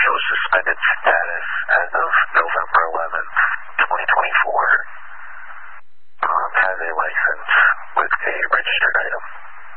shows suspended status as of November 11th, 2024. Has a license with a registered item.